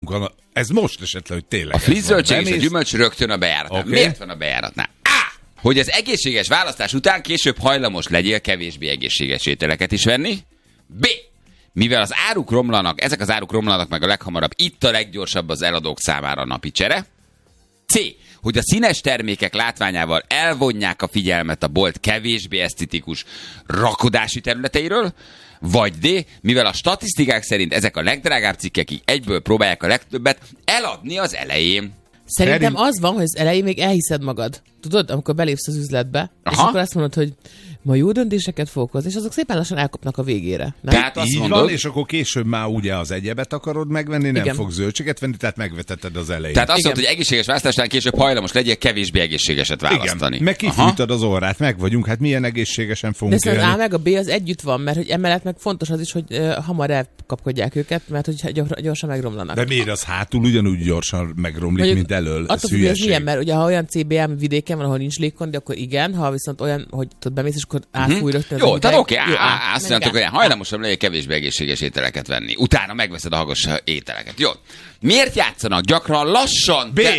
van. Ez most esetleg, hogy tényleg. A friss zöldség és a gyümölcs rögtön a bejáratnál. Okay. Miért van a bejáratnál? Hogy az egészséges választás után később hajlamos legyél kevésbé egészséges ételeket is venni. B. Mivel az áruk romlanak, ezek az áruk romlanak meg a leghamarabb, itt a leggyorsabb az eladók számára a napi csere. C. Hogy a színes termékek látványával elvonják a figyelmet a bolt kevésbé esztetikus rakodási területeiről. Vagy D. Mivel a statisztikák szerint ezek a legdrágább cikkek, így egyből próbálják a legtöbbet eladni az elején. Szerintem az van, hogy az elején még elhiszed magad. Tudod, amikor belépsz az üzletbe, és akkor azt mondod, hogy ma jó döntéseket fogok hozni, és azok szépen lassan elkopnak a végére. Nem? Tehát azt így mondod, van, és akkor később már ugye az egyebet akarod megvenni, nem Igen. fog zöldséget venni, tehát megvetetted az elején. tehát azt mondod, hogy egészséges választásnál később hajlamos legyél kevésbé egészségeset választani. Igen, meg kifújtad az orrát, meg vagyunk, hát milyen egészségesen De fogunk ez az A élni. meg a B az együtt van, mert hogy emellett meg fontos az is, hogy hamar elkapkodják őket, mert hogy gyorsan megromlanak. De miért az hátul ugyanúgy gyorsan megromlik, Mondjuk mint elől? Ez attól függ, hogy ez hülyeség. milyen, mert ugye ha olyan CBM vidéken van, ahol nincs légkondi, akkor igen, ha viszont olyan, hogy tudod, bemész, és akkor átfúj rögtön. Jó, tehát oké, Jó, azt mondjátok, hogy hajlamosabb legyél kevésbé egészséges ételeket venni. Utána megveszed a hagos ételeket. Jó. Miért játszanak gyakran lassan... B.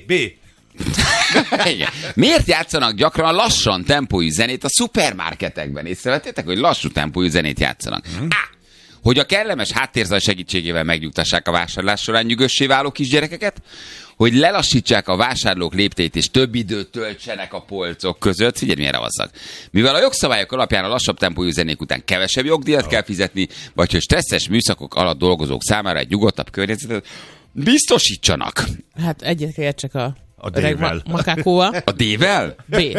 Igen. Miért játszanak gyakran lassan tempójú zenét a szupermarketekben? Észrevettétek, hogy lassú tempójú zenét játszanak? A. Hogy a kellemes háttérzaj segítségével megnyugtassák a vásárlás során nyugossé váló kisgyerekeket, hogy lelassítsák a vásárlók lépteit és több időt töltsenek a polcok között. Figyelj, milyen ravasszak. Mivel a jogszabályok alapján a lassabb tempójú zenék után kevesebb jogdíjat kell fizetni, vagy hogy stresszes műszakok alatt dolgozók számára egy nyugodtabb környezetet biztosítsanak. Hát egyet kell értsek a D-vel. makákóval. A D-vel?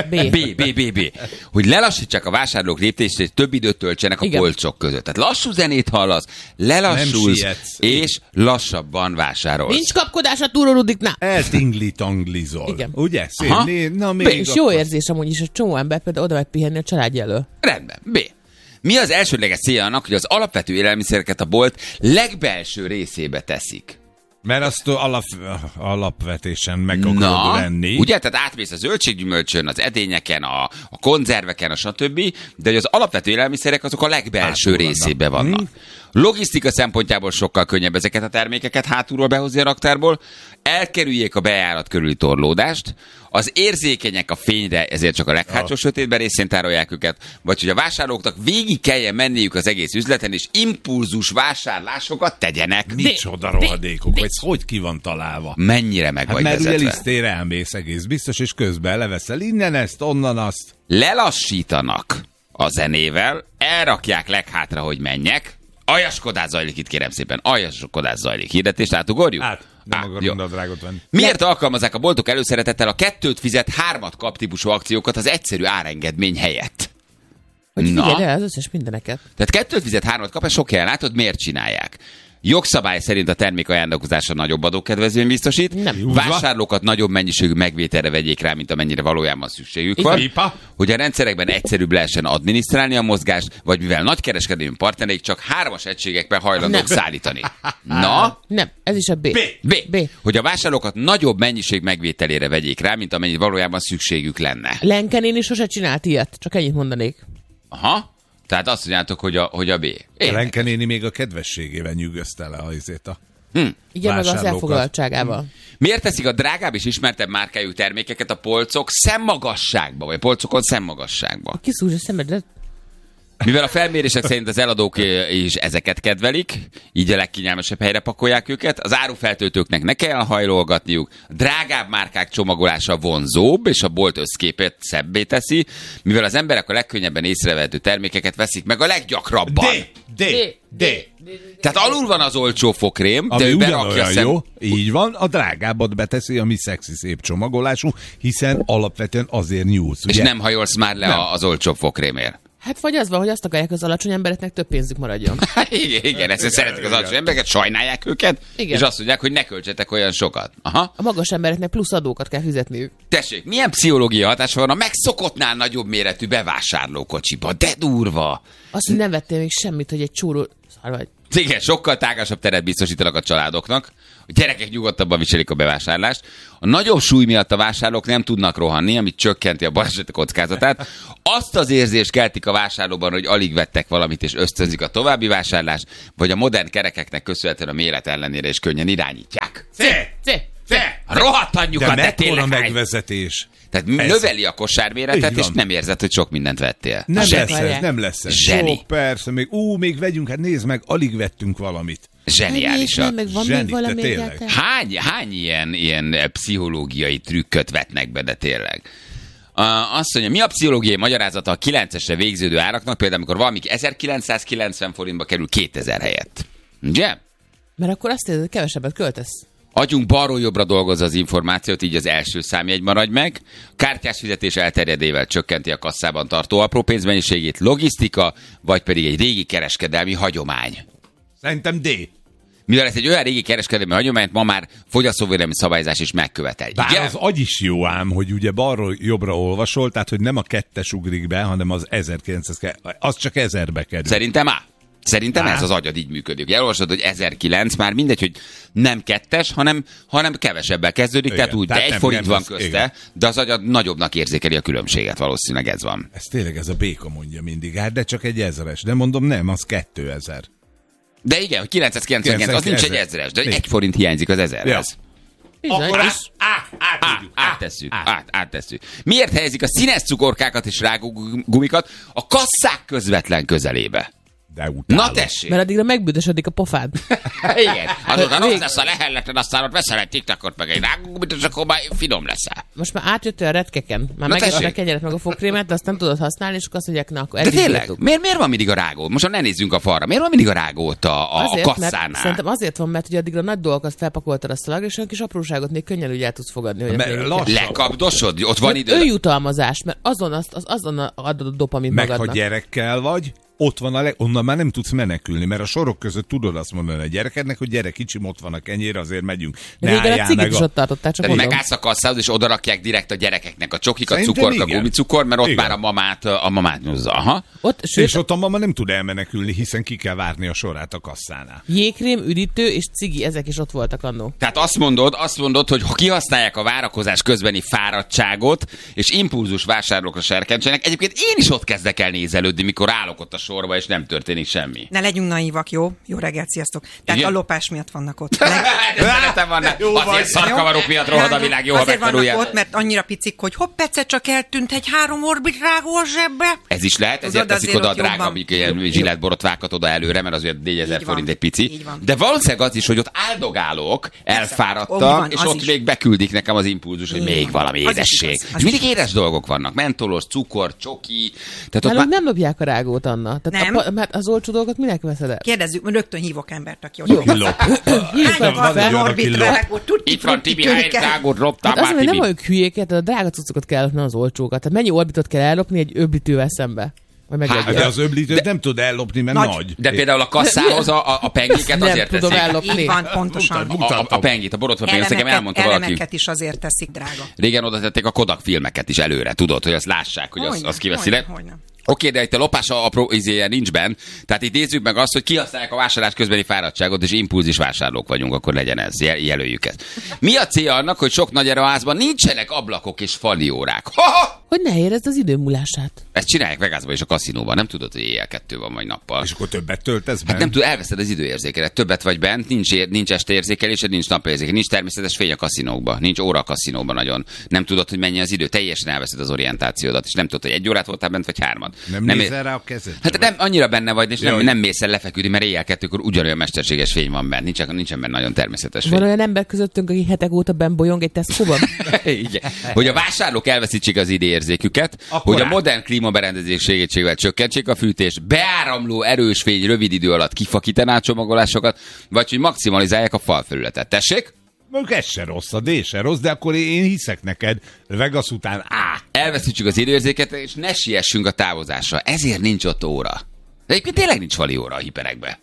B. Hogy lelassítsák a vásárlók léptést, és több időt töltsenek a polcok között. Tehát lassú zenét hallasz, lelassulsz, és lassabban vásárolsz. Nincs kapkodás a túrorudiknál. Eltingli-tanglizol. Igen. Ugye? Aha. Na, még És jó érzés amúgy is, a csomó ember például oda megy pihenni a családja elől. Rendben. B. Mi az elsődleges célja annak, hogy az alapvető élelmiszereket a bolt legbelső részébe teszik? Mert azt alapvetésen meg akarod venni. Ugye, tehát átmész a zöldséggyümölcsön, az edényeken, a konzerveken, a stb., de hogy az alapvető élelmiszerek azok a legbelső részébe vannak. Logisztika szempontjából sokkal könnyebb ezeket a termékeket hátulról behozni a raktárból, elkerüljék a bejárat körüli torlódást, az érzékenyek a fényre, ezért csak a leghátsó sötétben részén tárolják őket, vagy hogy a vásárlóknak végig kelljen menniük az egész üzleten, és impulzus vásárlásokat tegyenek. Micsoda rohadékok, vagy hogy ki van találva? Mennyire meg Hát vagy mert ugye vezetve. lisztére elmész egész biztos, és közben leveszel innen ezt, onnan azt. Lelassítanak a zenével, elrakják leghátra, hogy menjek. Aljaskodás zajlik itt, kérem szépen. Aljaskodás zajlik. Hirdetést átugorjuk? Nem akarunk a drágot venni. Miért alkalmazzák a boltok előszeretettel a 2 fizet 3 kap típusú akciókat az egyszerű árengedmény helyett? Hogy figyelj el az összes mindeneket. Tehát 2 fizet 3 kap, ez sok helyen látod, miért csinálják? Jogszabály szerint a termék ajándékozása nagyobb adókedvezményt biztosít. Nem. Vásárlókat nagyobb mennyiségű megvételre vegyék rá, mint amennyire valójában szükségük van. Pipa. Hogy a rendszerekben egyszerűbb lehessen adminisztrálni a mozgást, vagy mivel nagykereskedelmi partnereik csak 3-as egységekben hajlandók szállítani. Na? Nem, ez is a B. B. Hogy a vásárlókat nagyobb mennyiség megvételére vegyék rá, mint amennyire valójában szükségük lenne. Lenkenén is sose csinált ilyet, csak ennyit mondanék. Aha. Tehát azt mondjátok, hogy a B. Lenke néni még a kedvességével nyűgözte le a Igen, meg az vásárlókat. elfoglaltságával. Miért teszik a drágább és ismertebb márkájú termékeket a polcok szemmagasságba, vagy polcokon szemmagasságba? Kiszúrja a szemedet. Mivel a felmérések szerint az eladók is ezeket kedvelik, így a legkényelmesebb helyre pakolják őket, az árufeltöltőknek ne kell hajlolgatniuk, drágább márkák csomagolása vonzóbb, és a bolt összképet szebbé teszi, mivel az emberek a legkönnyebben észrevehető termékeket veszik meg a leggyakrabban. D. Tehát alul van az olcsó fokrém, de Ami ő berakja ugyanolyan jó, így van, a drágábbat beteszi, ami szexi szép csomagolású, hiszen alapvetően azért nyúlsz, és ugye? nem hajolsz már le az olcsó fokrémért. Hát vagy az van, hogy azt akarják, az alacsony embereknek több pénzük maradjon. Igen, ezt szeretik az alacsony embereket, sajnálják őket, Igen. és azt mondják, hogy ne költsetek olyan sokat. Aha. A magas embereknek plusz adókat kell fizetniük. Tessék, milyen pszichológiai hatása van a megszokottnál nagyobb méretű bevásárlókocsiba? De durva! Azt, hogy nem vettél még semmit, hogy egy csóró... Szar vagy. Igen, sokkal tágasabb teret biztosítanak a családoknak, a gyerekek nyugodtabban viselik a bevásárlást. A nagyobb súly miatt a vásárlók nem tudnak rohanni, amit csökkenti a baleset kockázatát. Azt az érzést keltik a vásárlóban, hogy alig vettek valamit és ösztönzik a további vásárlást, vagy a modern kerekeknek köszönhetően a méret ellenére is könnyen irányítják. Rohadt anyjukat, de tényleg megvezetés. Tehát növeli a kosárméretet, és nem érzed, hogy sok mindent vettél. Nem lesz ez. Zseni. Persze, még vegyünk, hát nézd meg, alig vettünk valamit. Zseniálisan. Meg van még valami tényleg. Hány ilyen pszichológiai trükköt vetnek be, de tényleg? Azt mondja, mi a pszichológiai magyarázata a 9-esre végződő áraknak, például amikor valamik 1990 forintba kerül 2000 helyett? Ugye? Mert akkor azt érzed, hogy kevesebbet költesz. Agyunk balról jobbra dolgozza az információt, így az első számjegy maradj meg. Kártyás fizetés elterjedével csökkenti a kasszában tartó apró pénzmennyiségét, logisztika, vagy pedig egy régi kereskedelmi hagyomány. Szerintem D. Mivel ez egy olyan régi kereskedelmi hagyományt ma már fogyasztóvédelmi szabályzás is megkövetel. Bár igen? az agy is jó ám, hogy ugye balról jobbra olvasol, tehát hogy nem a 2-es ugrik be, hanem az 1900, az csak 1000-be kerül. Szerintem ez az agyad így működik. Elolvasod, hogy 1009, már mindegy, hogy nem 2-es, hanem kevesebbel kezdődik, igen, tehát úgy, de 1 forint van közte, igen. De az agyad nagyobbnak érzékeli a különbséget, valószínűleg ez van. Ez tényleg ez a béka mondja mindig, hát de csak egy 1000-es, de mondom nem, az 2000. De igen, hogy 999, az nincs egy 1000-es, de 1 forint hiányzik az 1000-hez. Ja. Akkor áttesszük. Miért helyezik a színes cukorkákat és rágógumikat a kasszák közvetlen közelébe? De utálom. Na tessék! Mert addigra megbüdösödik a pofád. Igen. Azután rossz lesz a lehelleten, aztán ott veszel egy tiktakot, meg egy rágógumit, és akkor már finom leszel. Most már átjöttél a retkeken. Már megesett a kenyeret, meg a fogkrémet, de azt nem tudod használni, és akkor azt mondják, na akkor de tényleg? Miért van mindig a rágó? Most ne nézzünk a falra. Miért van mindig a rágó ott a kasszánál? Mert, szerintem azért van, mert ugye addigra a nagy dolgokat felpakoltad a szalagra, és olyan kis apróságot még könnyen úgy el tudsz fogadni. Hogy lekapdosod, ott van idő. Önjutalmazás, mert azon adod a dopamin magadnak. Meg ha gyerekkel vagy, ott van onnan már nem tudsz menekülni, mert a sorok között tudod azt mondani a gyerekednek, hogy gyere kicsim, ott van a kenyér, azért megyünk. Régen a cigit is ott tartották, csak mondom. Megállsz a kasszához, és odarakják direkt a gyerekeknek a csokikat, cukort, a gumicukor, mert ott igen. Már a mamát nyúzza. Aha. És ott a mama nem tud elmenekülni, hiszen ki kell várni a sorát a kasszánál. Jégkrém, üdítő és cigi, ezek is ott voltak annó. Tehát azt mondod, hogy ha kihasználják a várakozás közbeni fáradtságot, és impulzus vásárlókra serkentsenek, egyébként én is ott kezdek el nézelődni, mikor állok ott a sorba, és nem történik semmi. Ne legyünk naívak, jó? Jó reggelt, sziasztok. Tehát igen? A lopás miatt vannak ott. Azért szarkavarok miatt rohad a világ, jó, ha megtanulják. Ott, mert annyira picik, hogy hopp, egyszer csak eltűnt egy 3 orbit rágó a zsebbe. Ez is lehet, ezért teszik oda a drága, amik ilyen zsilletborotvákat oda előre, mert azért 4000 forint egy pici. De valószínűleg az is, hogy ott áldogálok, elfáradtak, és ott még beküldik nekem az impulzus, hogy még valami édesség. És mindig édes dolgok vannak. Mentolos, cukor, csoki. Nem lopják a rágót, Anna. Tehát mert az olcsó dolgot minek veszed el? Kérdezzük, rögtön hívok embert, aki jó. Itt van Tibi, hány rágót loptál már, Tibi? Nem vagyok hülyéket, a drága cuccokat kell ellopni, az olcsókat. Tehát mennyi orbitot kell ellopni egy öblítővel szembe? De az öblítőt nem tud ellopni, mert nagy. De például a kasszához a pengiket azért teszik. Nem tudom ellopni. Így van, pontosan. A pengit, a borotva pengit, nekem elmondta valaki. Elemeket is azért teszik, drága. Régen oda tették a Kodak filmeket is előre, tudod, hogy azt lássák, hogy az kiveszi le. Oké, de itt a lopás apró izéje nincs benn. Tehát itt nézzük meg azt, hogy kihasználják a vásárlás közbeni fáradtságot, és impulzis vásárlók vagyunk, akkor legyen ez. Jelöljük ezt. Mi a célja annak, hogy sok nagy erőházban nincsenek ablakok és faliórák? Hogy ne érezd az idő múlását. Ezt csinálják Vegasban és a kaszinóban. Nem tudod, hogy éjjel 2 van, vagy nappal. És akkor többet töltesz bent? Hát nem tud, elveszed az időérzékelet. Többet vagy bent, nincs estérzékelésed, nincs napérzékelés, nincs természetes fény a kaszinókban, nincs óra a kaszinóban nagyon. Nem tudod, hogy mennyi az idő, teljesen elveszed az orientációdat, és nem tudod, hogy 1 órát voltál bent, vagy 3. Nem nézel rá a kezed? Hát nem annyira benne vagy, és nem mész el lefeküdni, mert éjjel 2-kor ugyanolyan mesterséges fény van bent. Nincsen benne nagyon természetes fény. Van olyan ember közöttünk, aki hetek óta benn bolyong egy Tesco-ban? Hogy a vásárlók elveszítsék az időérzéküket, hogy a modern klímaberendezés segítségével csökkentsék a fűtést, beáramló erős fény rövid idő alatt kifakítaná a csomagolásokat, vagy hogy maximalizálják a falfelületet. Tessék? Ez se rossz, a D se rossz, de akkor én hiszek neked, Vegas után Elveszítsük az időérzéket, és ne siessünk a távozásra. Ezért nincs ott óra. De egyébként tényleg nincs vali óra a hiperekbe.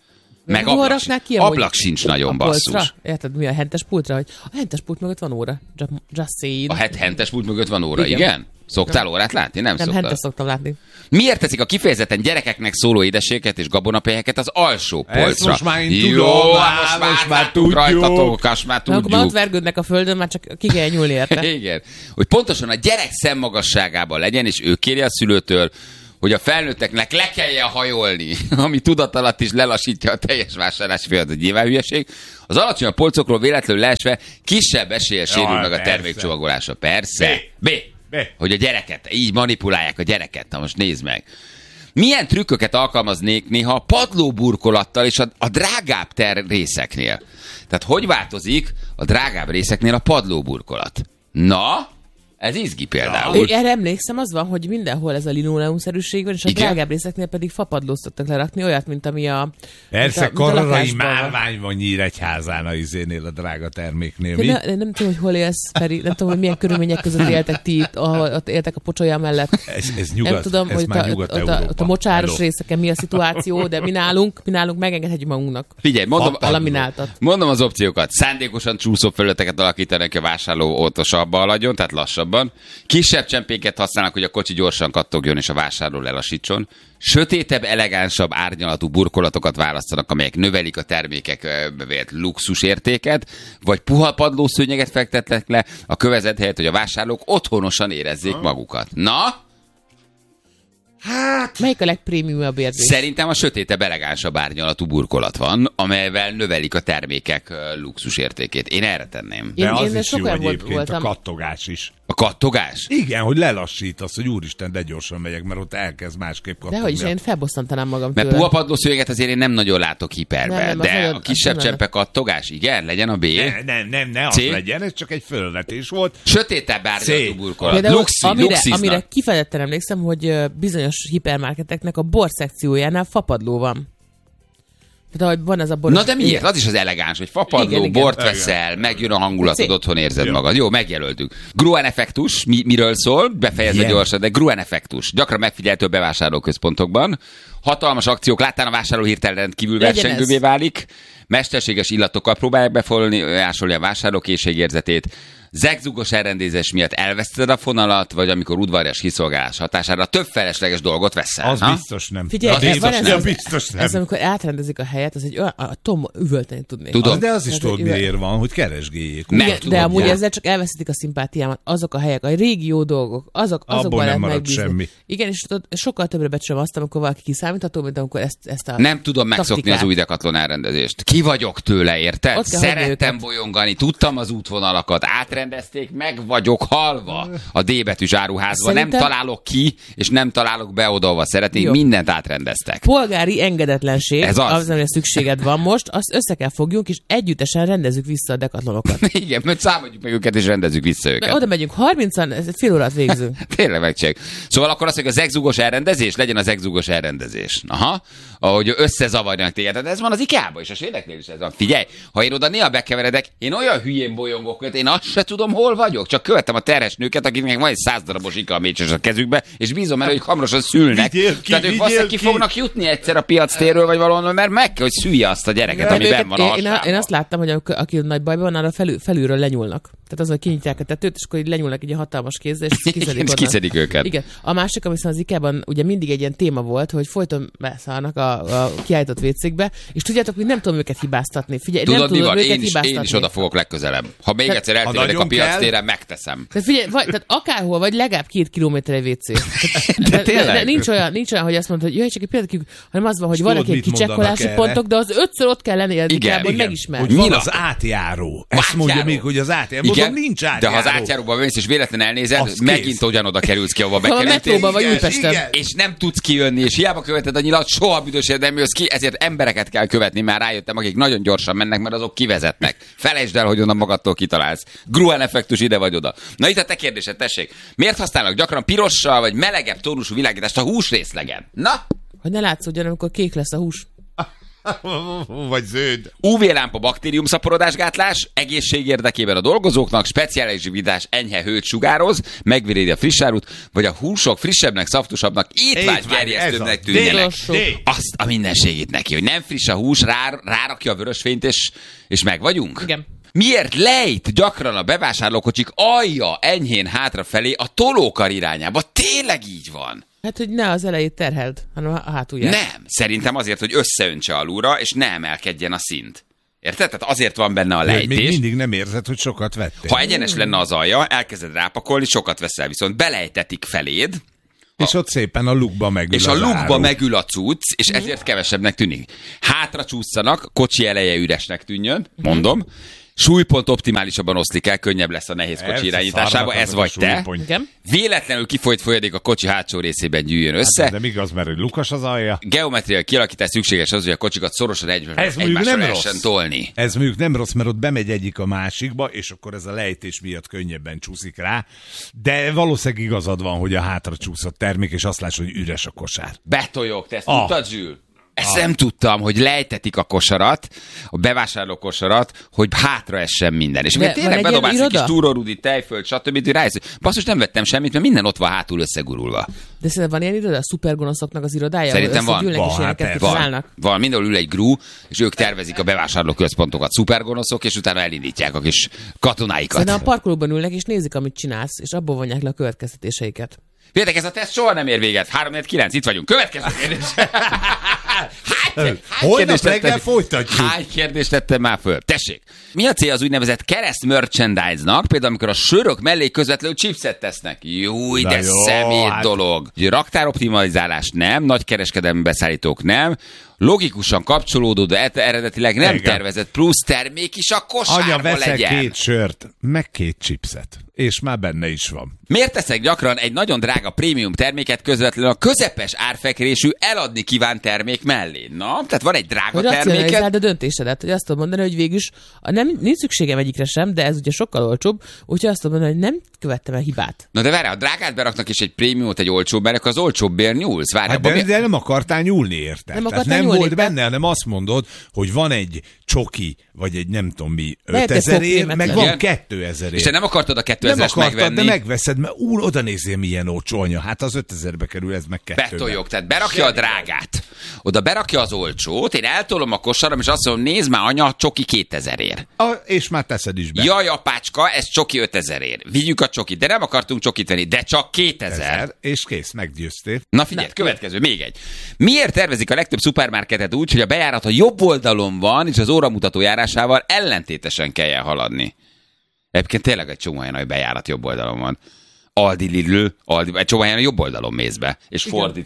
Meg Hol ablak, raknák ki ablak sincs nagyon, basszus. Érted, mi a hentes pultra? Hogy a hentes pult mögött van óra. Just saying. A hentes pult mögött van óra, igen? Szoktál órát látni? Nem szoktál. Hentes szoktam látni. Miért teszik a kifejezetten gyerekeknek szóló édességeket és gabonapelyeket az alsó polcra? Most már én Jó, tudom, most már tudjuk. rajtatok, most már Akkor tudjuk. ott vergődnek a földön, már csak ki kell nyúlni érte. Igen. Hogy pontosan a gyerek szemmagasságában legyen, és ő kéri a szülőtől, hogy a felnőtteknek le kelljen hajolni, ami tudatalatt is lelassítja a teljes vásárlási folyamatot, nyilván hülyeség. Az alacsonyabb polcokról véletlenül leesve kisebb eséllyel sérül meg a persze. termékcsomagolása. Persze. B. Hogy a gyereket, így manipulálják a gyereket. Na most nézd meg. Milyen trükköket alkalmaznék néha a padlóburkolattal és a drágább részeknél? Tehát hogy változik a drágább részeknél a padlóburkolat? Na, ez izgi például. Erre emlékszem, az van, hogy mindenhol ez a linoleumszerűség van, és a Igen? drágább részeknél pedig fapadlót szoktak lerakni, olyat, mint ami a... Persze, mint a karrai lakásban van. márvány van Nyíregyházán a izénél, a drága terméknél. Mi? Nem tudom, hogy hol élsz, Feri, nem tudom, hogy milyen körülmények között éltek ti itt, ahol ott éltek a pocsolya mellett. Ez nyugat, Nem tudom, ez hogy már Nyugat-Európa. ott a mocsáros Hello. részeken mi a szituáció, de mi nálunk megengedhetjük magunknak. Figyelj, A lamináltat. mondom az opciókat. Szándékosan csúszó felületeket alakítanak a vásárló óvatosabb haladjon, tehát lassabban. Kisebb csempéket használnak, hogy a kocsi gyorsan kattogjon és a vásárló lelassítson. Sötétebb, elegánsabb árnyalatú burkolatokat választanak, amelyek növelik a termékek bevélt luxusértéket, vagy puha padlószőnyeget fektetnek le a kövezet helyett, hogy a vásárlók otthonosan érezzék magukat. Na? Melyik a legprémiumabb érzés? Szerintem a sötétebb, elegánsabb árnyalatú burkolat van, amelyvel növelik a termékek luxusértékét. Én erre tenném. De az én is jó sokan egyébként, voltam. a kattogás is. A kattogás? Igen, hogy lelassítasz, hogy úristen, de gyorsan megyek, mert ott elkezd másképp kattogni. Dehogy is, én felbosszantanám magam Mert tőle. puha padlószőnyeget azért én nem nagyon látok hiperben, Nem, az de nagyon- a kisebb az csempe kattogás, igen, legyen a B. Ne az C? legyen, ez csak egy fölvetés volt. Sötétebb árnyalatú C. burkolat. Például, Luxiznak. amire kifejezetten emlékszem, hogy bizonyos hipermarketeknek a bor szekciójánál fapadló van. Tehát, ahogy van ez a boros... Na de miért? Az is az elegáns, hogy fapadló, Igen, igen. bort veszel, megjön a hangulatod, C. otthon érzed Jó. magad. Jó, megjelöltük. Gruen effektus, miről szól? Befejezve Ilyen. gyorsan, de Gruen effektus. Gyakran megfigyelhető a bevásárlóközpontokban. Hatalmas akciók láttán a vásárló hirtelen rendkívül Legyen versengővé ez. válik. Mesterséges illatokkal próbálják befolyásolni a vásárló készségérzetét. Zegzugos elrendezés miatt elveszted a fonalat, vagy amikor udvarias kiszolgálás hatására több felesleges dolgot veszel. Az ha? biztos nem. Figyelj, Az ez biztos van nem. ez- Biztos nem. Ez amikor átrendezik a helyet, az egy olyan, a Tom üvölteni tudnék. Tudom. De az is Ez tudod, egy miért van, hogy keresgéljék. Meg Igen, tudom, de amúgy ja. ezzel csak elveszítik a szimpátiámat. Azok a helyek, a régi jó dolgok, azokban nem lehet marad megbízni. semmi. Igen, és tudod, sokkal többre becsülöm azt, amikor valaki kiszámítható, mint amikor ezt a Nem tudom megszokni taktikát. az új Decathlon elrendezést. Ki vagyok tőle, érted? Ott kell hagyni Szerettem őket. bolyongani, tudtam az útvonalakat, átrendezték, meg vagyok halva a D betűs áruházban. Szerintem- Nem találok ki, és nem találok be oda, szeretnék, Jó. mindent átrendeztek. polgári engedetlenség, Ez az. amire szükséged van most, azt össze kell fogjunk, és együttesen rendezzük vissza a Decathlonokat. Igen, mert számoljuk meg őket, és rendezzük vissza Mert őket. oda megyünk 30-an, ez egy fél órát végzünk. Tényleg megcsináljuk. Szóval akkor azt mondjuk, a zegzugos elrendezés legyen a zegzugos elrendezés. Aha. Ahogy összezavarjanak téged. Tehát ez van az IKEA-ban is, a Sédeknél is ez van. Figyelj, ha én oda néha bekeveredek, én olyan hülyén bolyongok, hogy én azt se tudom, hol vagyok. Csak követem a terhes nőket, akiknek van egy 100 darabos IKEA mécses a kezükbe, és bízom benne, hogy hamarosan szülnek. Vigyél ki, Tehát ők vigyél valószínűleg ki ki. fognak jutni egyszer a piac térről, vagy valahol, mert meg kell, hogy szülje azt a gyereket, ami benn van a én hasában. azt láttam, hogy aki nagy bajban van, arra felülről lenyúlnak. Tehát az, hogy kinyitják a tetőt, és akkor így lenyúlnak egy hatalmas kézzel, és Igen, kiszedik és onnan. kiszedik őket. Igen. A másik, ami az IKEA-ban ugye mindig egy ilyen téma volt, hogy folyton beszállnak a kiállított vécékbe, és tudjátok, hogy nem tudom őket hibáztatni. Figyelj, nem Tudod, mi tudom van? őket Én is hibáztatni. oda fogok legközelebb. Ha még Tehát- egyszer eltévedek a nagyon piac kell. téren, megteszem. Tehát figyelj, tehát akárhol vagy, legalább 2 kilométer egy WC. De tényleg? nincs olyan, hogy azt mondod, hogy jaj, csak egy pillanatig, hanem az van, hogy És vannak tudod, ilyen mit kicsekkolási mondanak erre? pontok, de az 5-ször ott kell lenni, Igen, hogy igen. megismerd. Hogy van Nyilat. az átjáró. Ezt mondja Átjáró. még, hogy az átjáró. Mondom, nincs átjáró. De ha az átjáróba mész és véletlen elnézed, Az megint kész. ugyanoda kerülsz ki, ahova Ha a bekerültél. metróban vagy Igen, Újpesten. igen. És nem tudsz kijönni, és hiába követed a nyilat, soha büdösért nem jössz ki, ezért embereket kell követni, már rájöttem, akik nagyon gyorsan mennek, mert azok kivezetnek. Felejtsd el, hogy onnan magadtól kitalálsz. Gruen effektus ide vagy oda. Na itt a te kérdésed, tessék. Miért használnak gyakran pirossal vagy melegebb tónusú világítást a húsrészlegen? Na? Hogy ne látszódjon, amikor kék lesz a hús. Vagy zöld. UV-lámpa baktériumszaporodásgátlás, egészség érdekében a dolgozóknak, speciális vitás enyhe hőt sugároz, megvédi a frissárút, vagy a húsok frissebbnek, szaftosabbnak, étvágygerjesztőbbnek tűnjenek. Azt a mindenségét neki, hogy nem friss a hús, rárakja a vörösfényt, és meg vagyunk? Igen. Miért lejt gyakran a bevásárlókocsik alja enyhén hátrafelé a tolókar irányába? Tényleg így van. Hát, hogy ne az elejét terheld, hanem a hátulját. Nem. Szerintem azért, hogy összeöntse alulra, és ne emelkedjen a szint. Érted? Tehát azért van benne a lejtés. Még mindig nem érzed, hogy sokat vettél. Ha egyenes lenne az alja, elkezded rápakolni, sokat veszel, viszont belejtetik feléd, és ott szépen a lukba megül és a lukba megül a cucc, és ezért kevesebbnek tűnik. Hátra csúszanak, kocsi eleje üresnek tűnjön, mondom. Súlypont optimálisabban oszlik el, könnyebb lesz a nehéz kocsi irányításába, ez vagy te. Véletlenül kifolyt folyadék a kocsi hátsó részében gyűjjön össze. Hát, de igaz, mert hogy lukas az alja. Geometriai kialakítás szükséges az, hogy a kocsikat szorosan egymásra lehessen tolni. Ez mondjuk nem rossz, mert ott bemegy egyik a másikba, és akkor ez a lejtés miatt könnyebben csúszik rá. De valószínűleg igazad van, hogy a hátra csúszott termék, és azt látsz, hogy üres a kosár. Betoljok, te ezt tudtad, Zsül? Ezt nem tudtam, hogy lejtetik a kosarat, a bevásárló kosarat, hogy hátra essen minden. És még tényleg bedobálsz egy kis túrórudi, tejföld, stb. Rájössz, hogy basszus, nem vettem semmit, mert minden ott van hátul összegurulva. De szerintem van ilyen iroda, a szupergonoszoknak az irodája? Szerintem van, mindenhol ül egy grú, és ők tervezik a bevásárlóközpontokat, szupergonoszok, és utána elindítják a kis katonáikat. Szerintem a parkolóban ülnek, és nézik, amit csinálsz, és abból vonják le a következtetéseiket. Féltek, ez a teszt soha nem ér véget. 3-4-9, itt vagyunk. Következő kérdés. Holnap reggel folytatjuk. Hány kérdést tettem már föl? Tessék. Mi a cél az úgynevezett kereszt merchandise-nak? Például, amikor a sörök mellé közvetlenül chipset tesznek. Júj, de szemét dolog. Raktároptimalizálás nem, nagykereskedelmi beszállítók nem, logikusan kapcsolódó, de eredetileg nem tervezett plusz termék is a kosárba legyen. Anya, veszel 2 sört, meg 2 chipset, és már benne is van. Miért teszek gyakran egy nagyon drága prémium terméket közvetlenül a közepes árfekvésű eladni kívánt termék mellé? Na, tehát van egy drága terméket. Racionalizáld a döntésedet, hogy azt tudod mondani, hogy végülis nincs szükségem egyikre sem, de ez ugye sokkal olcsóbb, úgyhogy azt tudod mondani, hogy nem követtem el hibát. Na de várj, a drágát beraknak és egy prémiumot egy olcsóbb, mert az olcsóbbért nyúlsz. Várj, hát de nem akartál nyúlni érte. Nem volt benne, hanem azt mondod, hogy van egy csoki, vagy egy nem tudom mi 5000 ér, meg van 2000 ér. És te nem akartad a 2000-es megvenni? De megveszed, mert oda nézzél milyen olcsó anya. Hát az 5000-be kerül, ez meg 2. Betoljok, tehát berakja a drágát. Oda berakja az olcsót, én eltolom a kosaram, és azt mondom, nézd már anya, csoki 2000 ér. És már teszed is be. Jaj, apácska, ez csoki 5000 ér. Vigyük a csokit, de nem akartunk csokit venni, de csak 2000. És kész, meggyőztél. Na figyelj, következő, még egy. Miért tervezik a legtöbb szupermarketet úgy, hogy a bejárat a jobb oldalon van, és az óramutató járásával ellentétesen kelljen haladni? Egyébként tényleg egy csomó olyan, hogy bejárat jobb oldalon van. Aldi, Lidl, egy csomó helyen a jobb oldalon mész be, és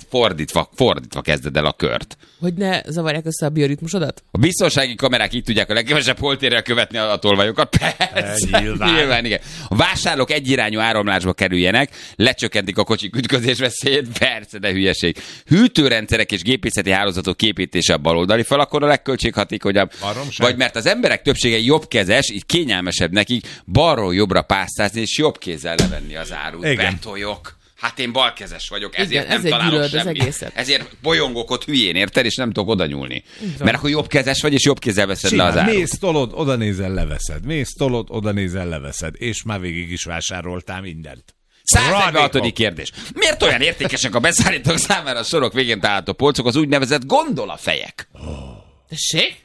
fordítva kezded el a kört. Hogy ne zavarják össze a bioritmusodat? A biztonsági kamerák így tudják a legkevesebb holtérrel követni a tolvajokat. Persze, nyilván, igen. A vásárlók egyirányú áramlásba kerüljenek, lecsökkentik a kocsik ütközésveszélyét, persze, de hülyeség. Hűtőrendszerek és gépészeti hálózatok képítése a baloldali fal, akkor a legköltséghatékonyabb. Vagy mert az emberek többsége jobbkezes, így kényelmesebb nekik balról jobbra pásztázni, és jobb kézzel levenni az árut. Betoljok. Hát én balkezes vagyok, ezért igen, nem találok semmit. Ezért bolyongok ott hülyén, érted, és nem tudok oda nyúlni. Mert akkor jobbkezes vagy, és jobb kézzel veszed le az árut. Mész, tolod, oda nézel, leveszed. Mész, tolod, oda nézel, leveszed. És már végig is vásároltál mindent. 146. kérdés. Miért olyan értékesek a beszállítók számára a sorok végén található polcok, az úgynevezett gondolafejek? Tessék?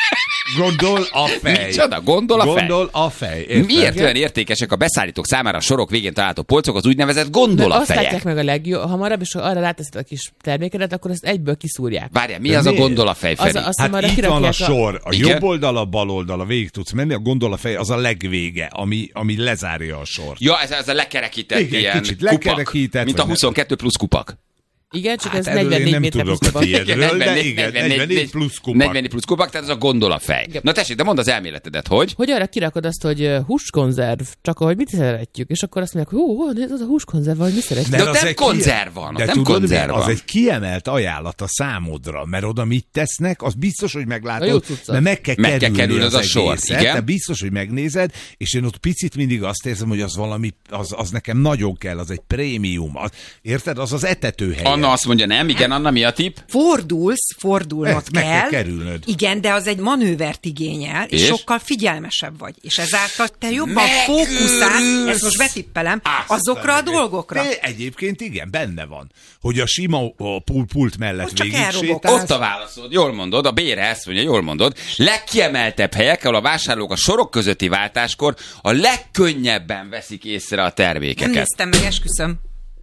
Gondol a fej. Micsoda? Gondol a fej. Gondol a fej. Értem? Miért olyan értékesek a beszállítók számára a sorok végén található polcok, az úgynevezett gondolafejek? Azt látják meg a leghamarabb, és ha arra ráteszed a kis termékedet, akkor ezt egyből kiszúrják. Várjál, mi az a gondolafej, Feri? Hát itt van a sor. A jobb oldal, a bal oldal, végig tudsz menni, a gondolafej az a legvége, ami lezárja a sort. Ja, ez a lekerekített igen, ilyen kicsit kupak, lekerekített, mint a 22 plusz kupak. Igen, csak hát ez 44 méter plusz kupak. De igen, 44 plusz kupak. 44 plusz kupak, tehát ez a gondolafej. Igen. Na tessék, de mondd az elméletedet, hogy? Hogy arra kirakod azt, hogy húskonzerv, csak ahogy mit szeretjük, és akkor azt mondják, hogy ez a húskonzerv, vagy mi szeretjük. De ott nem konzerv van, de nem konzerv van. Az egy kiemelt ajánlat a számodra, mert oda mit tesznek, az biztos, hogy meglátod, mert meg kell kerülni az a sor. De biztos, hogy megnézed, és én ott picit mindig azt érzem, hogy az valami, az nekem nagyon kell, az egy prémium. Érted? Az etetőhely. Anna azt mondja nem, igen, Anna, mi a tipp? Fordulnod Ezt meg kell. kell kerülnöd. Igen, de az egy manővert igényel, és sokkal figyelmesebb vagy. És ezáltal te jobban fókuszálsz, ezt most betippelem, azokra a dolgokra. De egyébként igen, benne van, hogy a sima pult mellett Ott csak végig elrobog. sétálsz. Ott a válaszod, jól mondod, a B-re ezt mondja, jól mondod. Legkiemeltebb helyek, ahol a vásárlók a sorok közötti váltáskor a legkönnyebben veszik észre a Nem termékeket. néztem meg, esküszöm.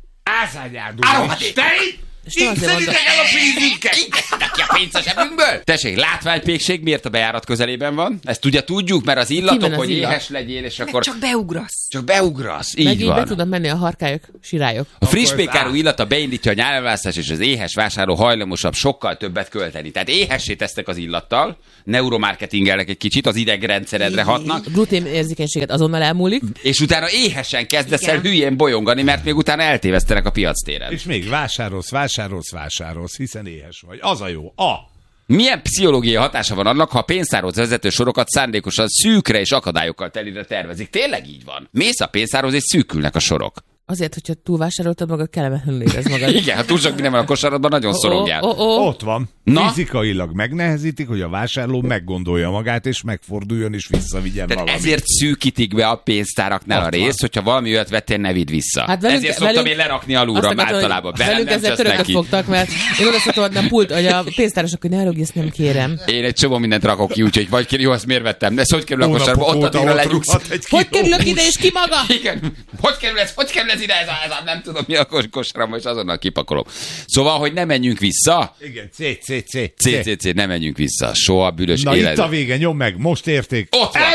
És nem azért mondom, el a pénzünket! Ki a pénzt a zsebünkből? Tessék, látványpékség miért a bejárat közelében van? Ezt ugye tudjuk, mert az illatok, Kimen az hogy illat? éhes legyél, és Meg akkor csak beugrasz. csak beugrasz. meg Így így be van. tudnak menni a harkályok, sirályok. A friss pékárú illata beindítja a nyáláválasztás, és az éhes vásárló hajlamosabb sokkal többet költeni. Tehát éhessé tesznek az illattal, neuromarketingelnek egy kicsit, az idegrendszeredre hatnak, Glutén érzékenységet azonnal elmúlik. és utána éhesen kezdesz Igen. el hülyén bolyongani, mert még utána eltévesztenek a piactéren. És még vásárolsz, hiszen éhes vagy. Az a jó. Milyen pszichológiai hatása van annak, ha a pénztárhoz vezető sorokat szándékosan szűkre és akadályokkal telire tervezik? Tényleg így van. Mész a pénztárhoz, és szűkülnek a sorok. Azért, hogyha túlvásároltad magad, kellemetlenül érez magad. Igen, ha túl sok minden van a kosaratban, nagyon szorongjál. Ott van. Na? Fizikailag megnehezítik, hogy a vásárló meggondolja magát, és megforduljon, és visszavigyen Tehát valamit. ezért szűkítik be a pénztáraknál a Ott van. részt, hogyha valami olyat vettél, ne vidd vissza. Hát velünk- ezért szoktam velünk- én lerakni alulra Azt akartam, általában. hogy Velem velünk nem ezzel csesz törököt neki. fogtak, mert én oda szoktam adni a pult, hogy a pénztárosok, hogy ne haragudj, ezt nem kérem. Én egy csomó mindent rakok ki, úgyhogy vagy jó, ezt miért vettem? De ez hogy kerül a Hónapok kosárba? Ott óta addigra ott legyugsz. rúghat egy Hogy kiló kerülök ide, hús. és ki maga? Igen. Hogy kerül ez ide? Ez a nem tudom mi a kosárba, és azonnal kipakolom. Szóval, hogy ne menjünk vissza. Igen, CCC, ne menjünk vissza. Soha büdös Na itt életben. a vége, nyom meg, most érték. Ott van.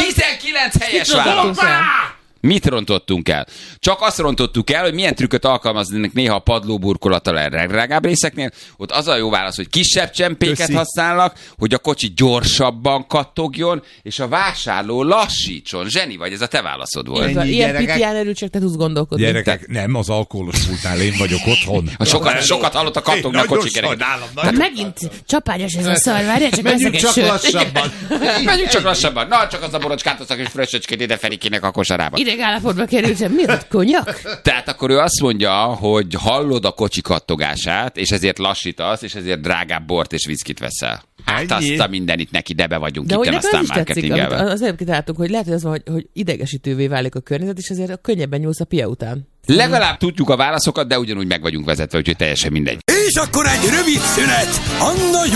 19 helyes válasz. Mit rontottunk el? Csak azt rontottuk el, hogy milyen trükköt alkalmaznak néha a padlóburkolattal a legdrágább részeknél. Ott az a jó válasz, hogy kisebb csempéket Köszi. használnak, hogy a kocsi gyorsabban kattogjon, és a vásárló lassítson. Zseni vagy, ez a te válaszod volt. Ennyi, Ilyen gyerekek. pitián erőt csak te tudsz gondolkodni. Gyerekek, nem, az alkoholos pultnál én vagyok otthon. Sokat hallott a kattognak a Nagyon kocsikerek. sajnálom, Hát nagyon. megint csapányos ez a szar, várjál, csak Menjünk veszek csak egy sört. lassabban. Menjünk csak lassabban. Na, csak az a borocskát, az a kis fröccsöcskét ide Ferikének a kosarába. Ideg állapotba kerültem, mi ott konyak? Tehát akkor ő azt mondja, hogy hallod a kocsi kattogását, és ezért lassítasz, és ezért drágább bort és viszkit veszel. Hát Ennyi. azt a mindenit neki, debe vagyunk De hogy itten nekem aztán az is tetszik, amit marketingelve. az előbb kitaláltuk, hogy lehet, hogy az van, hogy idegesítővé válik a környezet, és ezért könnyebben nyúlsz a pia után. Legalább tudjuk a válaszokat, de ugyanúgy meg vagyunk vezetve, úgyhogy teljesen mindegy. És akkor egy rövid szünet. Anna